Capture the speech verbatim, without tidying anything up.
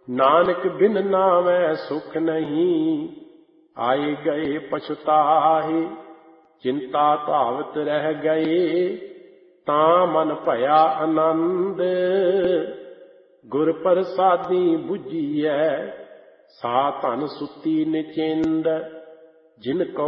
ਨਾਨਕ ਬਿਨ ਨਾਵੈ ਸੁਖ ਨਹੀਂ, ਆਏ ਗਏ ਪਛਤਾਹੇ। ਚਿੰਤਾ ਧਾਵਤ ਰਹਿ ਗਏ, ਤਾਂ ਮਨ ਭਇਆ ਆਨੰਦ। ਗੁਰ ਪ੍ਰਸਾਦੀ ਬੁਝੀਐ, ਸਾ ਧਨ ਸੁੱਤੀ ਨਿਚਿੰਦ। ਜਿਨ ਕੋ